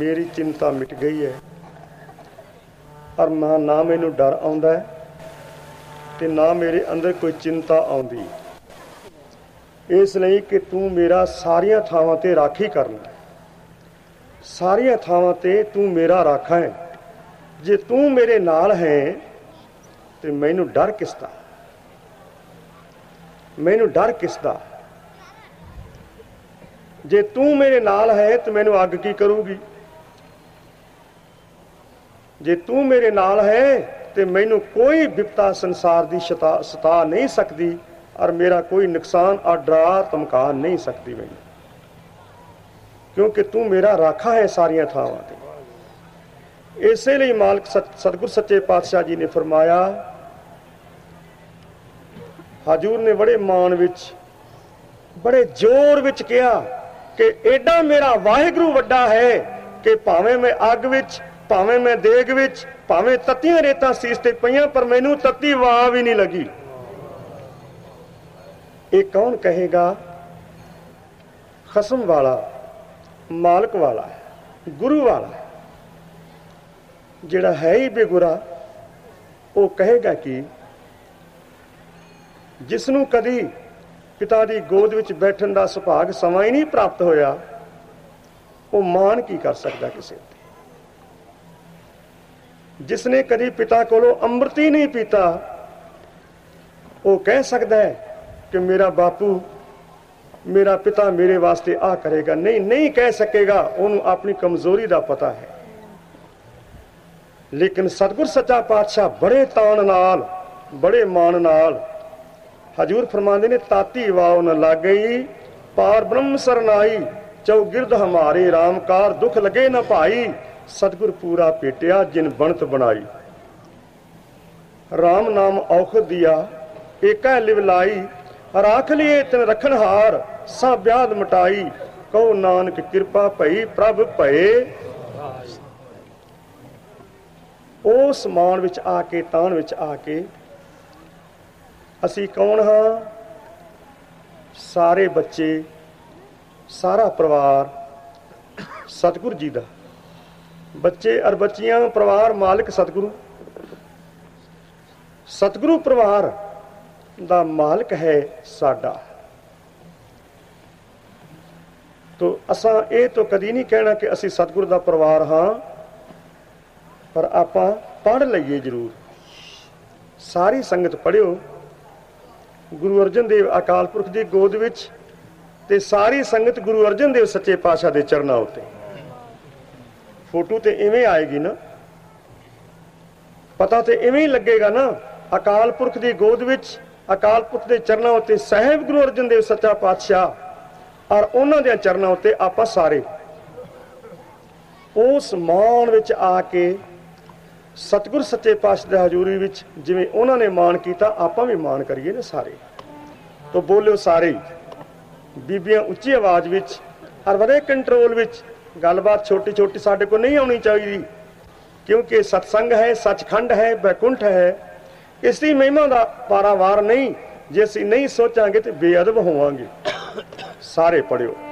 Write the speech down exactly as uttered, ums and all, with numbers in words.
मेरी चिंता मिट गई है और मां ना मैनू डर आउंदा है ते ना मेरे अंदर कोई चिंता आउंदी, इसलिए कि तू मेरा सारिया थावां ते राखी करना, सारिया थावां ते तू मेरा राखा है। जे तू मेरे नाल है तो मैनू डर किसदा, मैनू डर किसदा। जे तू मेरे नाल है तो मैनू अग की करूगी, जे तू मेरे नाल है तो मैनू कोई विपता संसार की सता सता नहीं सकती और मेरा कोई नुकसान और डरा धमका नहीं सकती मैनू, क्योंकि तू मेरा राखा है सारिया थावां ते। इसे लिए मालिक सतगुर सच्चे पातशाह जी ने फरमाया, हजूर ने बड़े मान विच बड़े जोर विच कहा कि एडा मेरा वाहिगुरू वड्डा है कि भावें मैं अग विच, भावें मैं देग विच, भावें तत्तियां रेतां सीस ते पईयां पर मैनू तत्ती वाह भी नहीं लगी। ये कौन कहेगा? खसम वाला, मालिक वाला है, गुरु वाला है। जिहड़ा है ही बेगुरा वो कहेगा कि जिसनों कदी पिता की गोद विच बैठन का सुभाग समा ही नहीं प्राप्त होया, वो मान की कर सकता किसी ते। जिसने कदी पिता कोलों अमृत ही नहीं पीता वो कह सकता है कि मेरा बापू, मेरा पिता मेरे वास्ते आ करेगा। नहीं, नहीं कह सकेगा, उन्होंने अपनी कमजोरी का पता है। लेकिन सतगुर सच्चा पातशाह बड़े तान नाल, बड़े मान नाल हजूर फरमाते ने, ताती वाव न लग गई पार ब्रह्म सरनाई, चौगिरद हमारे रामकार दुख लगे न भाई, सतगुर पूरा पेटिया जिन बनत बनाई। राम नाम औखद दिया एक लिवलाई, राख लिए तिन रखन हार सा ब्याद मटाई, कहो नानक कृपा भई प्रभ भये। उस मान विच आके, तान विच आके असी कौन हाँ? सारे बच्चे, सारा परिवार सतगुरु जी दा। बच्चे और बच्चियां, परिवार मालिक सतगुरु। सतगुरु परिवार दा मालिक है साडा। तो असां ये तो कदी नहीं कहना कि असी सतगुरु दा परिवार हाँ, पर आपां पढ़ लईए जरूर। सारी संगत पढ़ियो गुरु अर्जन देव अकाल पुरख की गोद विच, ते सारी संगत गुरु अर्जन देव सच्चे पातशाह के चरनां उत्ते। फोटो तो इवें आएगी ना, पता तो इवें ही लगेगा ना। अकाल पुरख की गोद विच, अकाल पुरख के चरनां उत्ते साहिब गुरु अर्जन देव सच्चा पातशाह और उन्हां दे चरनां उत्ते आपां सारे उस मान विच आके सतगुर सच्चे पातशाह दी हजूरी विच जिवें उन्हां ने मान कीता, आपां भी मान करिए ना सारे। तो बोलियो सारे, बीबियां उच्ची आवाज विच और बड़े कंट्रोल विच। गलबात छोटी छोटी साडे को नहीं आनी चाहिए, क्योंकि सत्संग है, सचखंड है, बैकुंठ है। इसकी महिमा का पारावार नहीं। जे असीं नहीं सोचांगे तो बेअदब होवांगे। सारे पढ़ियो।